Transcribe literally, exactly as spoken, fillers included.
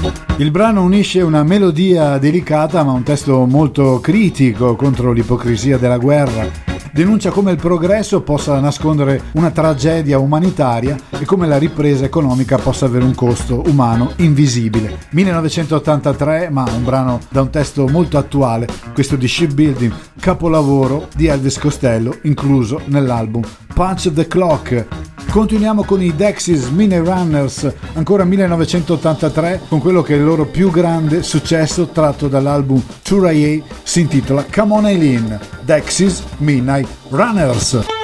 Il brano unisce una melodia delicata ma un testo molto critico contro l'ipocrisia della guerra. Denuncia come il progresso possa nascondere una tragedia umanitaria e come la ripresa economica possa avere un costo umano invisibile. millenovecentottantatré, ma un brano da un testo molto attuale, questo di Shipbuilding, capolavoro di Elvis Costello, incluso nell'album Punch the Clock. Continuiamo con i Dexys Mini Runners, ancora millenovecentottantatré, con quello che è il loro più grande successo tratto dall'album two A A, si intitola Come On Eileen, Dexys Mini Runners.